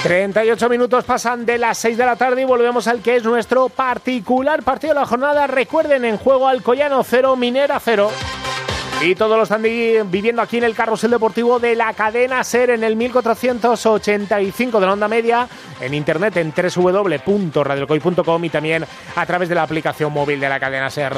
38 minutos pasan de las 6 de la tarde y volvemos al que es nuestro particular partido de la jornada. Recuerden, en juego Alcoyano 0, Minera 0. Y todos lo están viviendo aquí en el carrusel deportivo de la cadena SER en el 1485 de la onda media, en internet en www.radioalcoy.com y también a través de la aplicación móvil de la cadena SER.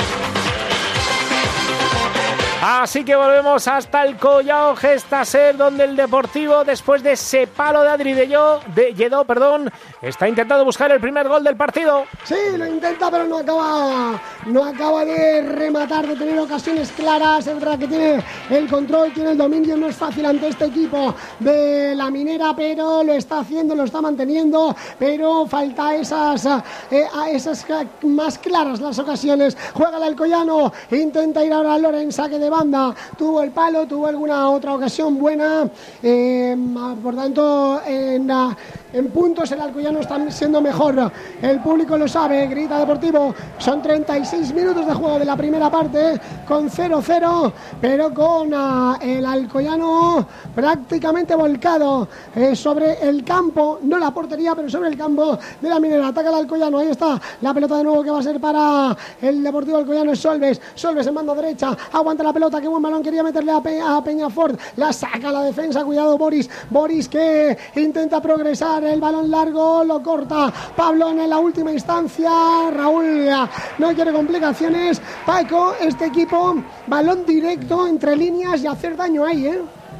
Así que volvemos hasta el Collao Gesta SER, donde el Deportivo, después de ese palo de Adri de Lledó, está intentando buscar el primer gol del partido. Sí, lo intenta, pero no acaba de rematar, de tener ocasiones claras. Es verdad que tiene el control, tiene el dominio, no es fácil ante este equipo de la Minera, pero lo está haciendo, lo está manteniendo, pero falta esas más claras las ocasiones. Juega el Alcoyano, intenta ir ahora a Loren, saque de banda, tuvo el palo, tuvo alguna otra ocasión buena, por tanto en puntos el Alcoyano está siendo mejor, el público lo sabe, grita Deportivo. Son 36 minutos de juego de la primera parte con 0-0, pero con el Alcoyano prácticamente volcado sobre el campo, no la portería, pero sobre el campo de la Minera. Ataca el Alcoyano, ahí está la pelota de nuevo que va a ser para el Deportivo Alcoyano. Es Solves en mano derecha, aguanta la pelota, qué buen balón, quería meterle a Peñafort, la saca la defensa, cuidado Boris que intenta progresar, el balón largo lo corta Pablo en la última instancia. Raúl no quiere complicaciones. Paco, este equipo, balón directo entre líneas y hacer daño ahí,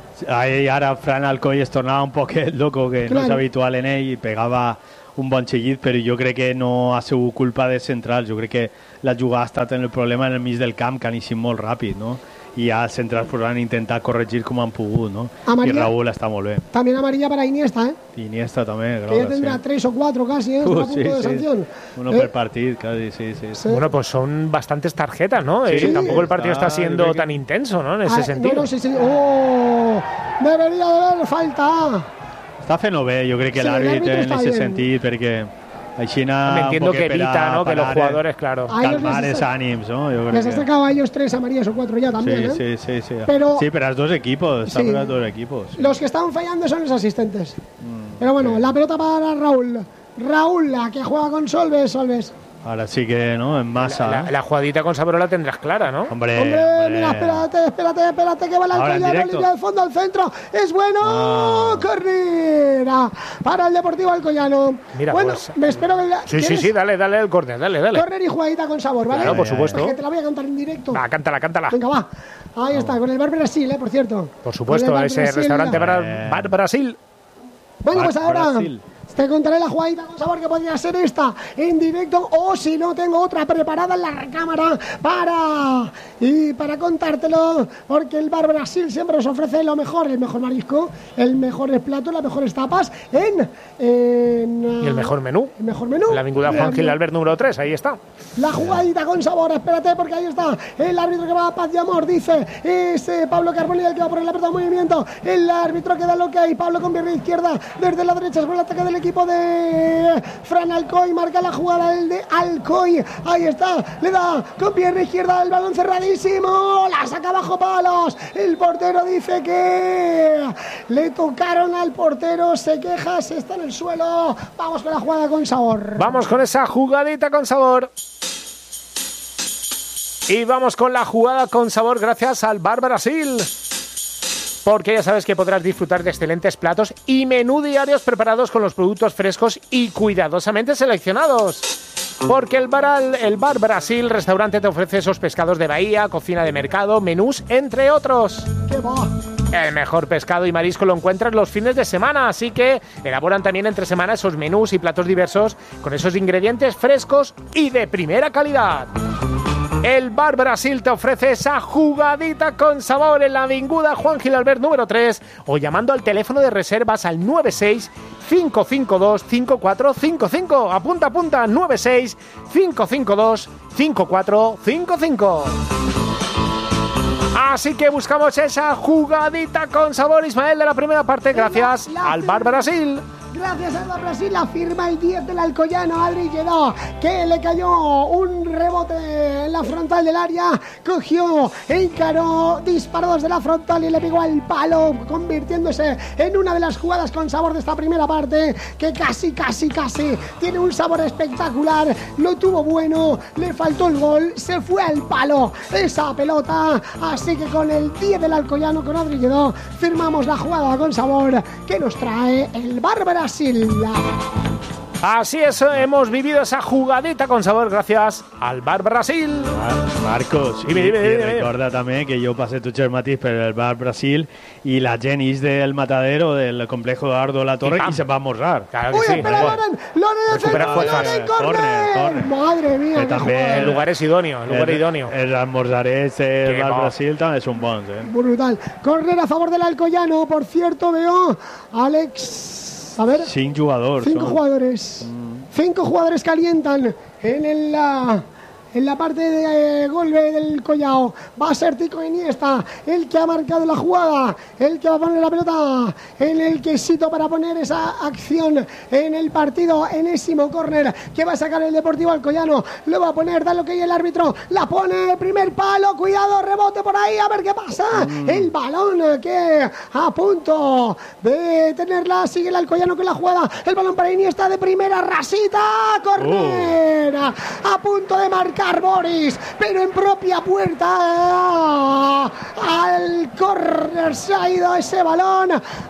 Ahí ara Fran Alcoy es tornava un poquet loco, que claro, no és habitual en ell, i pegava un bon xillit, però jo crec que no ha sigut culpa de centrals. Jo crec que la jugada ha estat en el problema en el mig del camp, que han eixit molt ràpid, no? I ja els centrals podran intentar corregir com han pogut, no? I Raúl està molt bé. También amarilla para Iniesta, Iniesta també, claro. Que ya tendrá 3 o 4 casi, está a punto de sanción. Uno per partit, casi, sí. Bueno, pues son bastantes tarjetas, ¿no? Sí, tampoco el partido está siendo tan intenso, ¿no? En ese sentido. No, sí. Oh, debería de haber falta. Està fent-ho bé, jo crec que l'àrbitre en aquest sentit, perquè així me entiendo que evita, ¿no? Que los jugadores, claro, calmar esos ánimos, ¿no? Les ha sacado a ellos 3 amarillas o 4 ya también, sí. Pero los dos equipos, sí. Los dos equipos. Sí. Los que están fallando son los asistentes. Pero bueno, la pelota para Raúl, la que juega con Solves. Ahora sí que, ¿no? En masa. La jugadita con Sabrola tendrás clara, ¿no? Hombre, mira, espérate, que va la Alcoyano, línea de fondo al centro. Es bueno, Cornera para el Deportivo Alcoyano. Mira, bueno, pues, me espero que... Sí, dale el córner, dale. Córner y jugadita con sabor, ¿vale? Claro, por supuesto. Porque te la voy a cantar en directo. Va, cántala. Venga, va. Ahí está, con el Bar Brasil, por cierto. Por supuesto, ese Brasil, restaurante Bar Brasil. Bueno, pues ahora... Te contaré la jugadita con sabor que podría ser esta en directo, o si no, tengo otra preparada en la recámara para contártelo, porque el Bar Brasil siempre nos ofrece lo mejor, el mejor marisco, el mejor plato, las mejores tapas y el mejor menú. La avinguda Juan Gil Albert número 3, ahí está. La jugadita con sabor, espérate, porque ahí está el árbitro que va a paz y amor, dice, es Pablo Carboni el que va a poner la pelota en movimiento, el árbitro que da lo que hay, Pablo con pierna izquierda, desde la derecha, con el ataque del equipo de Fran Alcoy, marca la jugada el de Alcoy, ahí está, le da con pierna izquierda el balón cerradísimo, la saca bajo palos, el portero dice que le tocaron al portero, se queja, se está en el suelo. Vamos con la jugada con sabor. Vamos con esa jugadita con sabor. Y vamos con la jugada con sabor gracias al Bar Brasil. Porque ya sabes que podrás disfrutar de excelentes platos y menú diarios preparados con los productos frescos y cuidadosamente seleccionados. Porque el Bar Brasil Restaurante te ofrece esos pescados de bahía, cocina de mercado, menús, entre otros. ¡Qué va! El mejor pescado y marisco lo encuentras los fines de semana, así que elaboran también entre semana esos menús y platos diversos con esos ingredientes frescos y de primera calidad. El Bar Brasil te ofrece esa jugadita con sabor en la avinguda Juan Gil Albert número 3 o llamando al teléfono de reservas al 96 552 5455. Apunta 96 552 5455. Así que buscamos esa jugadita con sabor, Ismael, de la primera parte, gracias al Bar Brasil. Gracias a Brasil, la firma el 10 del Alcoyano, Adri Lledó, que le cayó un rebote en la frontal del área, cogió, encaró, disparó desde la frontal y le pegó al palo, convirtiéndose en una de las jugadas con sabor de esta primera parte, que casi tiene un sabor espectacular. Lo tuvo bueno, le faltó el gol, se fue al palo esa pelota, así que con el 10 del Alcoyano, con Adri Lledó, firmamos la jugada con sabor que nos trae el Bar Brasil. Así es, hemos vivido esa jugadita con sabor gracias al Bar Brasil. Marcos, dime. Recuerda también que yo pasé tu Matís por el Bar Brasil y la Jenis del Matadero del complejo de Ardo La Torre y se va a almorzar. Claro que Uy, sí. espera, Loren, corre. Madre mía, el lugar es idóneo, El almorzarés del Bar Brasil también es un bon. Brutal. Correr a favor del Alcoyano, por cierto, veo Alex. A ver, 5 jugadores. 5 jugadores. 5 jugadores calientan en la parte de golpe del Collao. Va a ser Tico Iniesta el que ha marcado la jugada, el que va a poner la pelota en el quesito para poner esa acción en el partido. Enésimo córner que va a sacar el Deportivo Alcoyano, lo va a poner, da lo que hay el árbitro, la pone, primer palo, cuidado, rebote por ahí, a ver qué pasa. El balón que a punto de tenerla, sigue el Alcoyano con la jugada, el balón para Iniesta de primera, rasita, córner, a punto de marcar Boris, pero en propia puerta. Al córner se ha ido ese balón,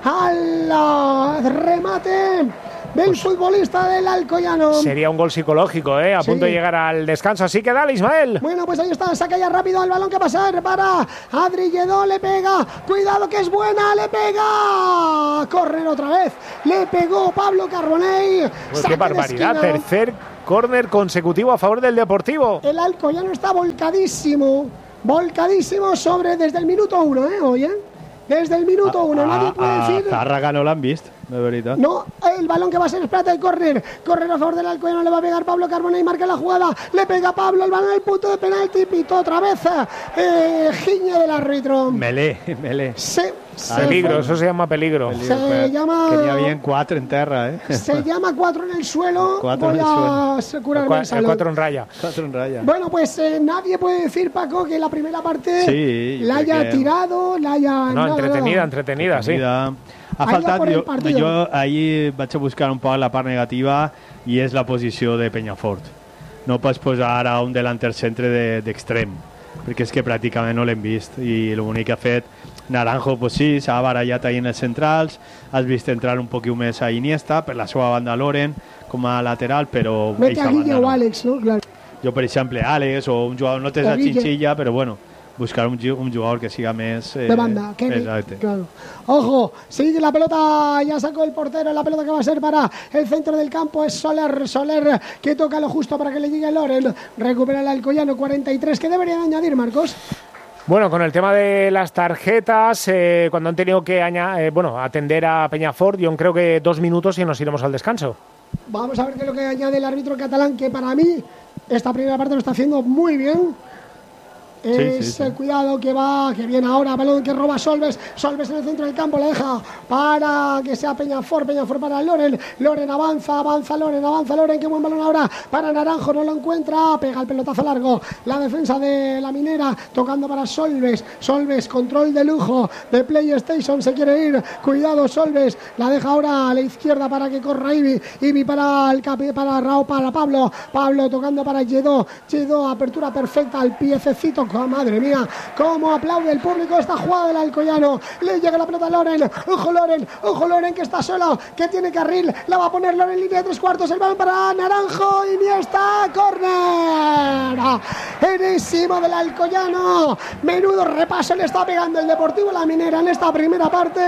al remate del futbolista del Alcoyano. Sería un gol psicológico, a punto de llegar al descanso, así que dale, Ismael. Bueno, pues ahí está, saca ya rápido el balón que pasar para Adri Lledó, le pega, cuidado que es buena, le pega, córner otra vez, le pegó Pablo Carbonell. Pues qué barbaridad, tercer córner consecutivo a favor del Deportivo. El Alcoyano está volcadísimo sobre desde el minuto 1, hoy, desde el minuto 1, nadie puede decir. Zárraga no lo han visto, de verdad. No, el balón que va a ser espérate, el córner a favor del Alcoyano, le va a pegar Pablo Carbonell, marca la jugada, le pega Pablo, el balón al punto de penalti, pitó otra vez giña del árbitro. Melé. Peligro, eso se llama peligro. Tenía bien 4 en tierra, Se llama 4 en el suelo. Voy a curarme el salón. 4 en raya. Bueno, pues nadie puede decir, Paco, que la primera parte la haya tirado, la haya... No, entretenida, sí. Ha faltat, jo ahir vaig a buscar un poc la part negativa i és la posició de Penyafort. No pots posar ara un delanter centre d'extrem, perquè és que pràcticament no l'hem vist i l'únic que ha fet Naranjo, pues sí, s'ha barallat ahí en els centrals, has vist entrar un poquillo més a Iniesta, per la seva banda Loren com a lateral, però... Mete a Guille o Àlex, no? Claro. Jo, per exemple, Àlex o un jugador, no tens la xinxilla, però bueno, buscar un jugador que siga més... de banda, claro. Ojo, sigue la pelota, ya sacó el portero, la pelota que va a ser para el centro del campo es Soler que toca lo justo para que le llegue Loren, recupera el Alcoyano 43, ¿qué debería de añadir, Marcos? Bueno, con el tema de las tarjetas, cuando han tenido que atender a Peñafort, yo creo que 2 minutos y nos iremos al descanso. Vamos a ver qué es lo que añade el árbitro catalán, que para mí esta primera parte lo está haciendo muy bien. Cuidado que viene ahora, balón que roba Solves en el centro del campo, la deja para que sea Peñafort para Loren avanza Loren, qué buen balón ahora para Naranjo, no lo encuentra, pega el pelotazo largo, la defensa de la Minera, tocando para Solves, control de lujo de PlayStation, se quiere ir, cuidado Solves, la deja ahora a la izquierda para que corra Ibi para Raúl, para Pablo tocando para Lledó, apertura perfecta al piececito. Madre mía, cómo aplaude el público esta jugada del Alcoyano. Le llega la pelota a Loren. Ojo Loren que está solo, que tiene carril. La va a poner Loren en línea de 3/4. El balón para Naranjo. Iniesta, córner. Enésimo del Alcoyano. Menudo repaso le está pegando el Deportivo La Minera en esta primera parte.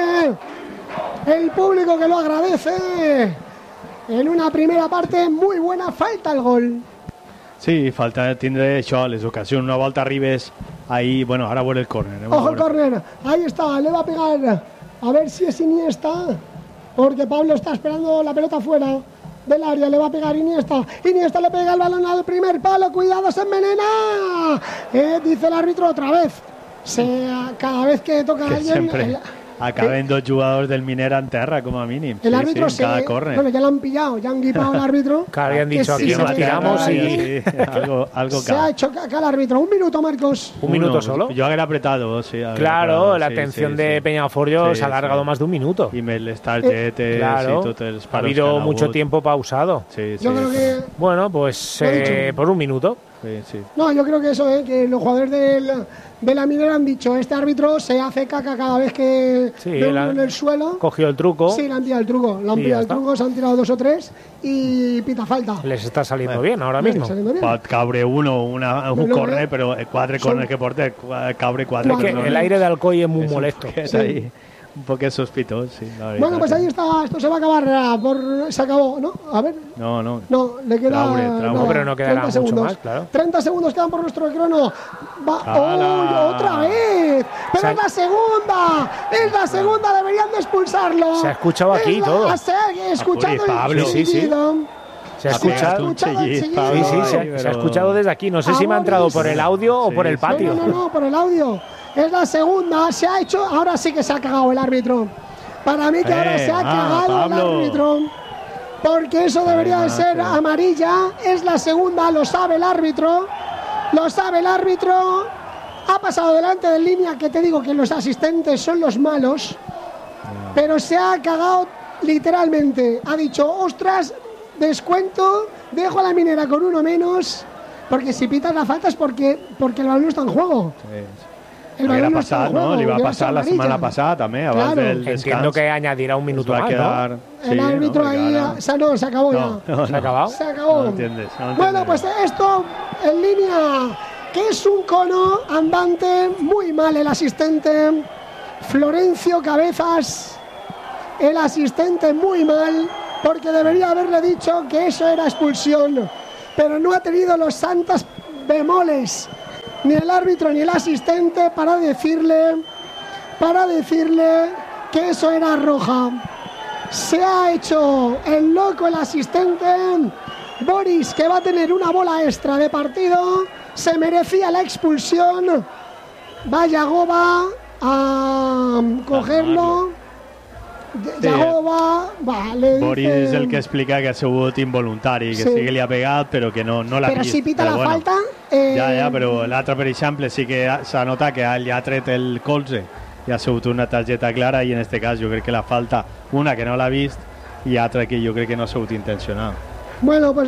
El público que lo agradece. En una primera parte muy buena, falta el gol. Sí, falta tindre això, les ocasions. Una volta arribes ahí, bueno, ahora vuelve el córner. Ojo el córner, ahí está, le va a pegar. A ver si es Iniesta, porque Pablo está esperando la pelota fuera del área, le va a pegar Iniesta le pega el balón al primer palo, cuidado, se envenena. Dice el árbitro otra vez. Cada vez que toca a alguien, acaben dos jugadors del Minera en terra, com a mínim. El árbitro sí, cada corner. Bueno, ya lo han pillado, ya han guipado al árbitro. Claro, habían dicho aquí sí, nos tiramos y... algo se ha hecho caca al árbitro. Un minuto, Marcos. ¿Un minuto solo? Yo haguera apretado, sí. Claro, la atención de Peñaforrio se ha alargado más de un minuto. Y les targetes claro, y tots els ha paros habido que han mucho hagut. tiempo pausado. Sí, Yo creo que... Bueno, pues por un minuto. Sí. No, yo creo que eso, que los jugadores de la Minera han dicho, este árbitro se hace caca cada vez que ve uno en el suelo. Cogió el truco. Sí, le han tirado el truco. Le han pillado el truco, se han tirado 2 o 3 y pita falta. Les está saliendo bien ahora mismo. Pot caure un corner, però 4 corners que porta, caure 4 corners. El aire de Alcoy es muy molesto. Es ahí un poco sospitós, sí. Bueno, pues ahí está, esto se va a acabar, se acabó, ¿no? A ver. No, le queda... No, pero no quedará mucho más, claro. 30 segundos quedan por nuestro crono. ¡Otra vez! ¡Pero es la segunda! ¡Es la segunda! ¡Deberían de expulsarlo! Se ha escuchado aquí todo. Se ha escuchado Pablo, sí. Se ha escuchado. Se ha escuchado desde aquí. No sé si me ha entrado por el audio o por el patio. No, por el audio. Es la segunda, se ha hecho, ahora sí que se ha cagado el árbitro. Para mí que ahora se ha cagado el árbitro. Porque eso debería de ser amarilla. Es la segunda, lo sabe el árbitro. Ha pasado delante de línea, que te digo que los asistentes son los malos. Pero se ha cagado literalmente. Ha dicho, ostras, descuento, dejo a la Minera con uno menos. Porque si pitas la falta es porque el balón no está en juego. Li va passar la setmana passada també, abans del descans. Entiendo que añadirá un minuto más, ¿no? El árbitro ahí se acabó ya. ¿Se ha acabado? Se acabó. No entiendes. Bueno, pues esto en línea, que es un cono andante, muy mal el asistente. Florencio Cabezas, el asistente muy mal, porque debería haberle dicho que eso era expulsión, pero no ha tenido los santos bemoles ni el árbitro ni el asistente para decirle que eso era roja. Se ha hecho el loco el asistente. Boris, que va a tener una bola extra de partido, se merecía la expulsión. Vaya Goba a cogerlo. Boris és el que explica que ha sigut involuntari, que sí que li ha pegat, però que no l'ha vist. Però si pita la falta... Ja, però l'altre, per exemple, sí que s'ha notat que li ha tret el colze i ha sigut una targeta clara, i en este cas jo crec que la falta, una que no l'ha vist i altra que jo crec que no ha sigut intencional. Bueno, pues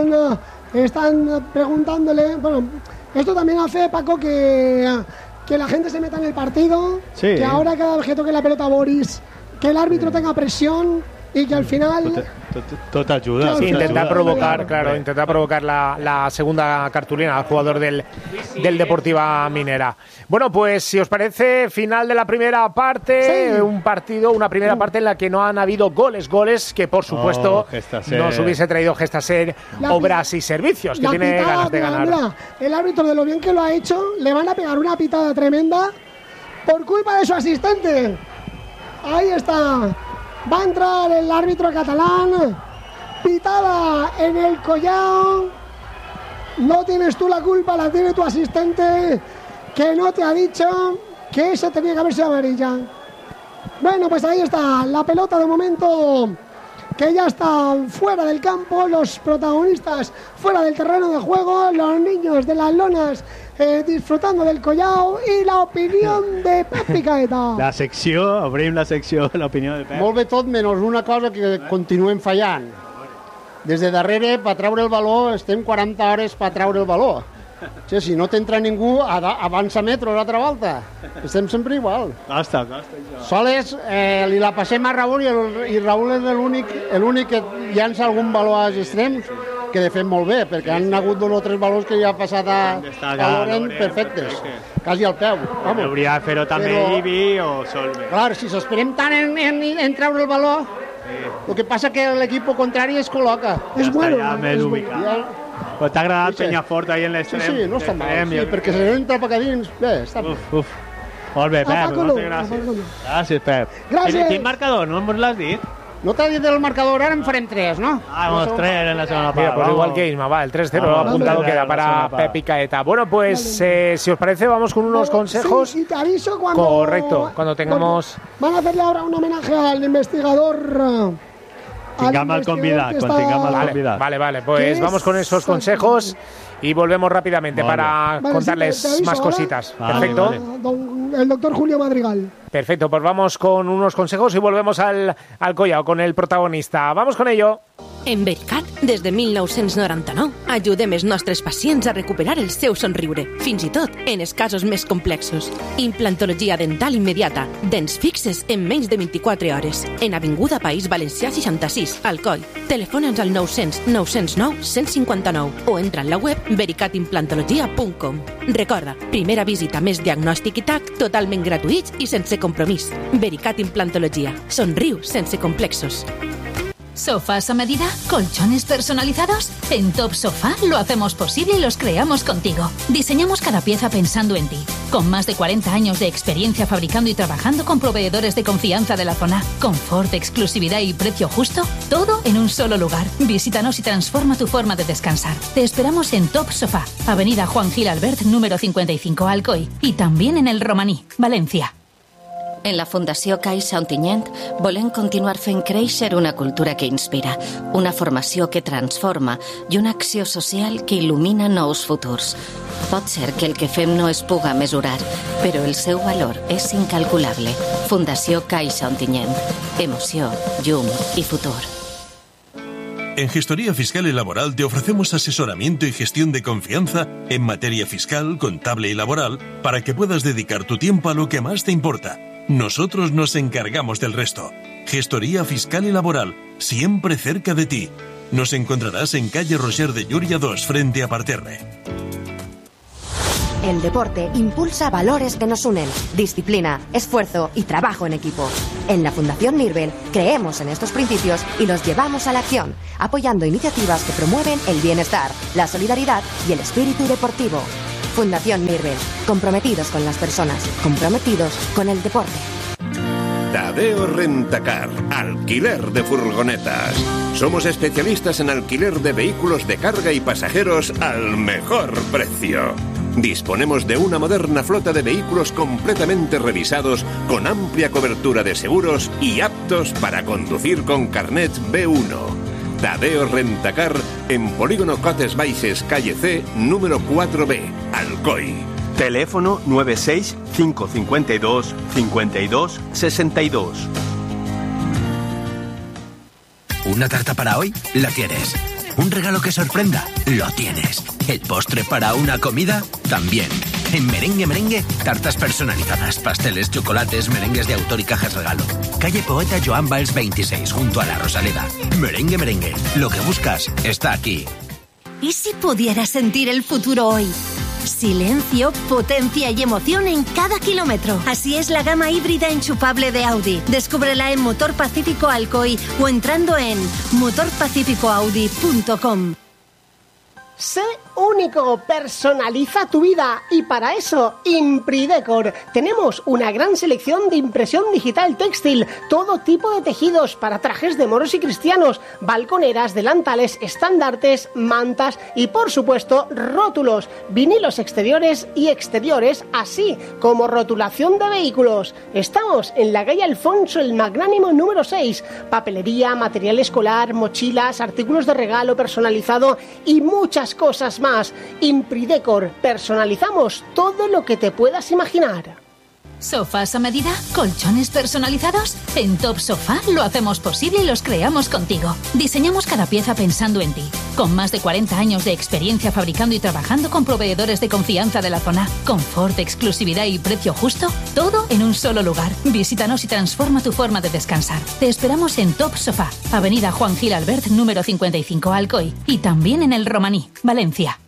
están preguntándole... Bueno, esto también hace, Paco, que la gente se meta en el partido, sí, que ahora cada vez que toque la pelota Boris, que el árbitro tenga presión y que al final... Tot ajuda. Sí, intentar provocar la segunda cartulina al jugador del Deportiva Minera. Bueno, pues si os parece, final de la primera parte, sí. Una primera parte en la que no han habido goles que por supuesto nos hubiese traído Gestaser, Obras y Servicios, que tiene ganas de ganar. Mira, el árbitro, de lo bien que lo ha hecho, le van a pegar una pitada tremenda por culpa de su asistente. Ahí está. Va a entrar el árbitro catalán. Pitada en el collao. No tienes tú la culpa, la tiene tu asistente, que no te ha dicho que eso tenía que haber sido amarilla. Bueno, pues ahí está. La pelota de momento que ya está fuera del campo. Los protagonistas fuera del terreno de juego. Los niños de las lonas disfrutando del collao, i l'opinió de Pep Picaeta. La secció, obrim la secció, l'opinió de Pep. Molt bé tot, menys una cosa que continuem fallant. Des de darrere, per treure el baló, estem 40 hores per treure el baló. Si no t'entra ningú, avança metros l'altra volta. Estem sempre igual. Costa. Soles li la passem a Raúl i Raúl és l'únic que llança algun baló als extrems, que de fet molt bé, perquè han hagut 2 o 3 valors que ja ha passat a Loren perfectes, quasi al peu. Hauria de fer-ho també Ibi o Solve. Clar, si s'esperem tant en treure el baló, el que passa que l'equip contrari es col·loca. És bueno. Ja més ubicat. Però t'ha agradat Peñafort ahí en l'extrem? Sí, no està mal, perquè se n'entra cap a dins. Bé, està bé. Molt bé, Pep, moltes gràcies. Gràcies, Pep. Gràcies. Quin marcador, no ens l'has dit? No t'ha dit el marcador, ara en farem 3, ¿no? Vamos, 3 en la segunda parte. Mira, pues igual que Isma, va, el 3-0 apuntado queda para Pep y Caeta. Bueno, pues si os parece, vamos con unos consejos. Sí, y te aviso cuando... Correcto, cuando tengamos... Van a hacerle ahora un homenaje al investigador... Tengamos al convidado. Vale, pues vamos con esos consejos y volvemos rápidamente para contarles más cositas. Perfecto. El doctor Julio Madrigal. Perfecto, pues vamos con unos consejos y volvemos al Collao, con el protagonista. Vamos con ello. En Vericat, des de 1999, ajudem els nostres pacients a recuperar el seu somriure, fins i tot en els casos més complexos. Implantologia dental immediata, dents fixes en menys de 24 hores. En Avinguda País Valencià 66, Alcoi. Telefona'ns al 900 909 159 o entra en la web vericatimplantologia.com. Recorda, primera visita més diagnòstic i TAC, totalment gratuïts i sense compromís. Vericat Implantologia. Somriu sense complexos. ¿Sofás a medida? ¿Colchones personalizados? En Top Sofá lo hacemos posible y los creamos contigo. Diseñamos cada pieza pensando en ti. Con más de 40 años de experiencia fabricando y trabajando con proveedores de confianza de la zona. Confort, exclusividad y precio justo. Todo en un solo lugar. Visítanos y transforma tu forma de descansar. Te esperamos en Top Sofá, Avenida Juan Gil Albert, número 55, Alcoy. Y también en el Romaní, Valencia. En la Fundació Caixa Ontinyent volem continuar fent créixer una cultura que inspira, una formació que transforma i una acció social que il·lumina nous futurs. Pot ser que el que fem no es puga mesurar, però el seu valor és incalculable. Fundació Caixa Ontinyent. Emoció, llum i futur. En Gestoría Fiscal y Laboral te ofrecemos asesoramiento y gestión de confianza en materia fiscal, contable y laboral para que puedas dedicar tu tiempo a lo que más te importa. Nosotros nos encargamos del resto. Gestoría Fiscal y Laboral, siempre cerca de ti. Nos encontrarás en calle Roger de Llúria 2, frente a Parterre. El deporte impulsa valores que nos unen: disciplina, esfuerzo y trabajo en equipo. En la Fundación Mirbel creemos en estos principios y los llevamos a la acción, apoyando iniciativas que promueven el bienestar, la solidaridad y el espíritu deportivo. Fundación Mirbel, comprometidos con las personas, comprometidos con el deporte. Tadeo Rentacar, alquiler de furgonetas. Somos especialistas en alquiler de vehículos de carga y pasajeros al mejor precio. Disponemos de una moderna flota de vehículos completamente revisados, con amplia cobertura de seguros y aptos para conducir con carnet B1. Tadeo Rentacar, en Polígono Cotes Baixes, calle C, número 4B, Alcoy. Teléfono 96 552 52 62. ¿Una tarta para hoy? La tienes. ¿Un regalo que sorprenda? Lo tienes. ¿El postre para una comida? También. En Merengue, tartas personalizadas, pasteles, chocolates, merengues de autor y cajas regalo. Calle Poeta Joan Valls 26, junto a la Rosaleda. Merengue, lo que buscas está aquí. ¿Y si pudieras sentir el futuro hoy? Silencio, potencia y emoción en cada kilómetro. Así es la gama híbrida enchufable de Audi. Descúbrela en Motor Pacífico Alcoy o entrando en motorpacificoaudi.com. Sé único, personaliza tu vida y para eso Impridecor. Tenemos una gran selección de impresión digital textil, todo tipo de tejidos para trajes de moros y cristianos, balconeras, delantales, estandartes, mantas y por supuesto rótulos, vinilos exteriores y exteriores, así como rotulación de vehículos. Estamos en la calle Alfonso el Magnánimo número 6, papelería, material escolar, mochilas, artículos de regalo personalizado y muchas cosas más. Impridecor, personalizamos todo lo que te puedas imaginar. ¿Sofás a medida? ¿Colchones personalizados? En Top Sofá lo hacemos posible y los creamos contigo. Diseñamos cada pieza pensando en ti. Con más de 40 años de experiencia fabricando y trabajando con proveedores de confianza de la zona. Confort, exclusividad y precio justo. Todo en un solo lugar. Visítanos y transforma tu forma de descansar. Te esperamos en Top Sofá, Avenida Juan Gil Albert, número 55, Alcoy. Y también en el Romaní, Valencia.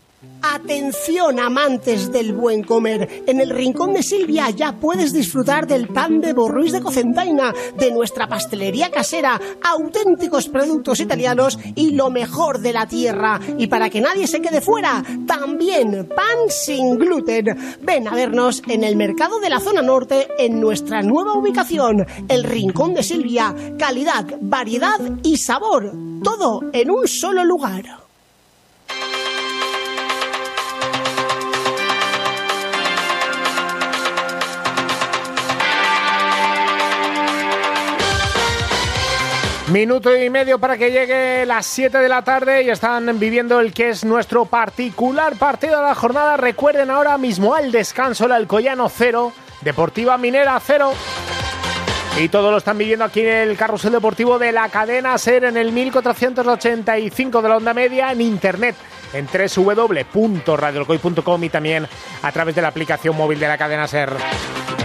Atención, amantes del buen comer. En el Rincón de Silvia ya puedes disfrutar del pan de Borruís de Cocentaina, de nuestra pastelería casera, auténticos productos italianos y lo mejor de la tierra. Y para que nadie se quede fuera, también pan sin gluten. Ven a vernos en el mercado de la zona norte, en nuestra nueva ubicación, el Rincón de Silvia. Calidad, variedad y sabor, todo en un solo lugar. Minuto y medio para que llegue las 7 de la tarde y están viviendo el que es nuestro particular partido de la jornada. Recuerden ahora mismo al descanso el Alcoyano 0, Deportiva Minera 0. Y todo lo están viviendo aquí en el carrusel deportivo de la cadena SER en el 1485 de la onda media, en internet en www.radioalcoy.com y también a través de la aplicación móvil de la cadena SER.